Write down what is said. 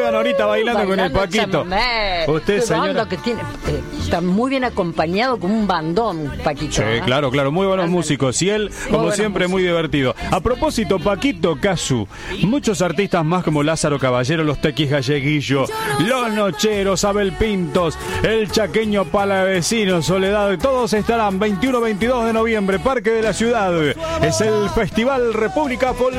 vean ahorita bailando con el Paquito. Usted, señora, que tiene, está muy bien acompañado con un bandón, Paquito. Sí, claro, muy buenos músicos. Y él, como siempre, muy divertido. A propósito, Paquito Casu, muchos artistas más como Lázaro Caballero, los Tequis Galleguillo, los Nocheros, Abel Pintos, el Chaqueño Palavecino, Soledad, todos estarán 21-22 de noviembre, Parque de la Ciudad. Es el Festival República